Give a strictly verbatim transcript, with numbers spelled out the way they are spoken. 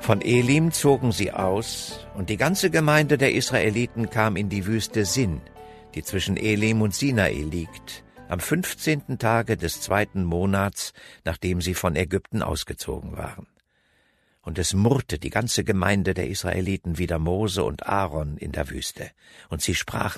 Von Elim zogen sie aus, und die ganze Gemeinde der Israeliten kam in die Wüste Sin, die zwischen Elim und Sinai liegt, am fünfzehnten Tage des zweiten Monats, nachdem sie von Ägypten ausgezogen waren. Und es murrte die ganze Gemeinde der Israeliten wider Mose und Aaron in der Wüste, und sie sprachen: